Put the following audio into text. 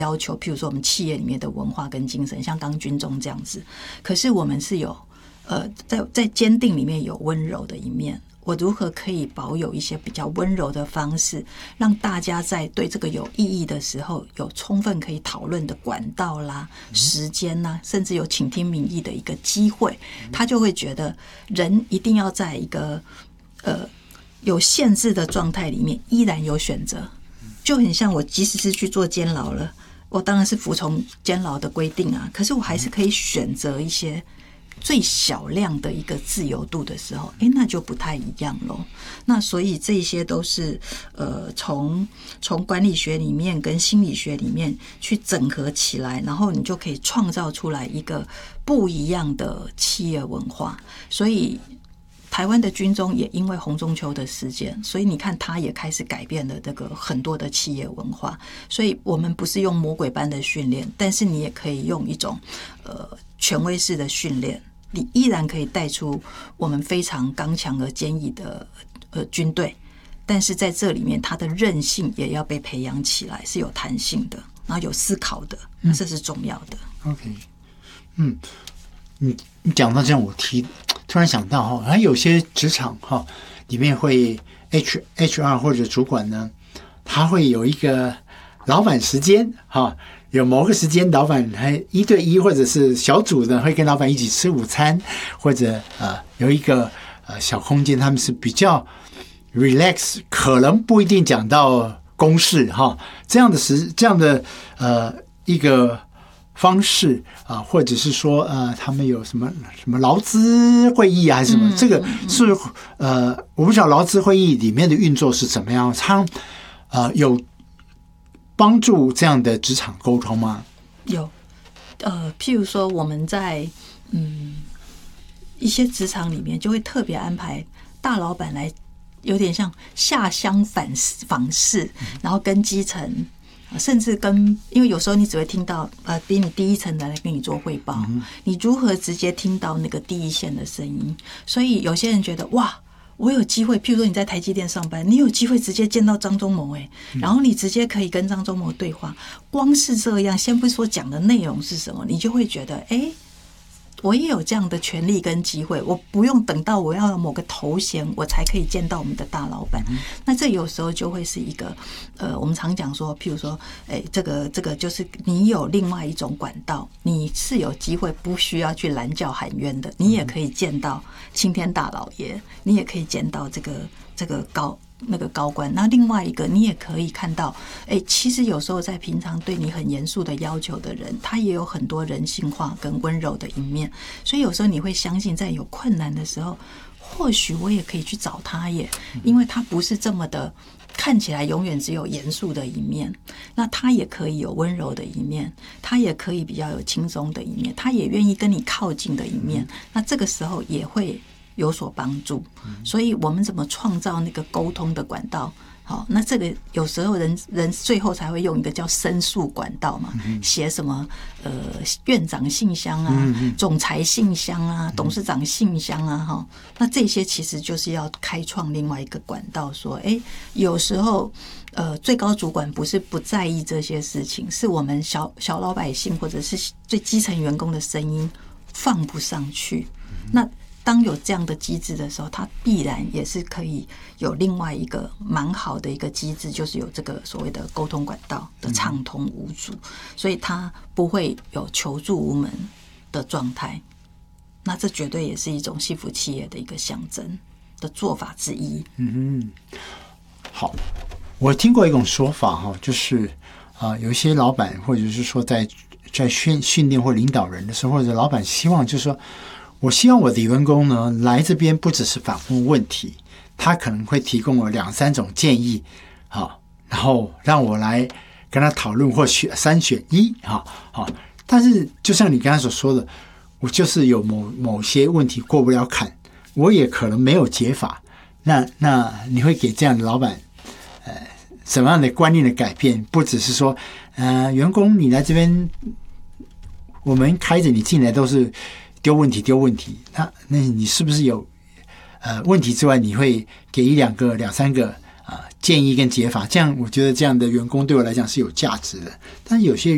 要求，譬如说我们企业里面的文化跟精神，像刚军中这样子。可是我们是有在坚定里面有温柔的一面。我如何可以保有一些比较温柔的方式，让大家在对这个有意义的时候，有充分可以讨论的管道啦、时间啦，甚至有倾听民意的一个机会，他就会觉得人一定要在一个有限制的状态里面，依然有选择。就很像我即使是去做监牢了，我当然是服从监牢的规定啊，可是我还是可以选择一些最小量的一个自由度的时候，那就不太一样咯。那所以这些都是从管理学里面跟心理学里面去整合起来，然后你就可以创造出来一个不一样的企业文化。所以台湾的军中也因为洪仲丘的事件，所以你看他也开始改变了这个很多的企业文化。所以我们不是用魔鬼般的训练，但是你也可以用一种权威式的训练，你依然可以带出我们非常刚强而坚毅的军队。但是在这里面，它的韧性也要被培养起来，是有弹性的，然后有思考的，这是重要的。 OK， 你讲到这样，我突然想到哈，有些职场哈里面会 HR 或者主管呢，他会有一个老板时间哈，有某个时间老板还1对1或者是小组的会跟老板一起吃午餐，或者有一个小空间，他们是比较 relax， 可能不一定讲到公事哈，这样的一个方式或者是说他们有什么劳资会议还是什么，这个是我不知道劳资会议里面的运作是怎么样，它有帮助这样的职场沟通吗？ 有，譬如说我们在一些职场里面就会特别安排大老板来，有点像下乡访视，然后跟基层。甚至因为有时候你只会听到比你第一层的来跟你做汇报，你如何直接听到那个第一线的声音？所以有些人觉得哇，我有机会，譬如说你在台积电上班，你有机会直接见到张忠谋然后你直接可以跟张忠谋对话，光是这样，先不说讲的内容是什么，你就会觉得我也有这样的权利跟机会，我不用等到我要有某个头衔我才可以见到我们的大老板。那这有时候就会是一个我们常讲说，譬如说这个就是你有另外一种管道，你是有机会不需要去拦轿喊冤的，你也可以见到青天大老爷，你也可以见到这个高官。那另外一个你也可以看到其实有时候在平常对你很严肃的要求的人，他也有很多人性化跟温柔的一面。所以有时候你会相信，在有困难的时候，或许我也可以去找他耶，因为他不是这么的看起来永远只有严肃的一面，那他也可以有温柔的一面，他也可以比较有轻松的一面，他也愿意跟你靠近的一面。那这个时候也会有所帮助。所以我们怎么创造那个沟通的管道？好，那这个有时候人最后才会用一个叫申诉管道嘛，写什么院长信箱啊，总裁信箱啊，董事长信箱啊，哈，那这些其实就是要开创另外一个管道，说，有时候最高主管不是不在意这些事情，是我们小老百姓或者是最基层员工的声音放不上去。那当有这样的机制的时候，它必然也是可以有另外一个蛮好的一个机制，就是有这个所谓的沟通管道的畅通无阻，所以它不会有求助无门的状态。那这绝对也是一种幸福企业的一个象征的做法之一。 好，我听过一种说法哈，就是有一些老板或者是说在训练或领导人的时候，或者老板希望就是说，我希望我的员工呢来这边不只是反问问题，他可能会提供我2-3种建议，然后让我来跟他讨论或3选1，但是就像你刚才所说的，我就是有某些问题过不了坎，我也可能没有解法。那你会给这样的老板什么样的观念的改变？不只是说员工你来这边，我们开着你进来都是丢问题，那你是不是有问题之外，你会给2-3个建议跟解法？这样我觉得这样的员工对我来讲是有价值的。但有些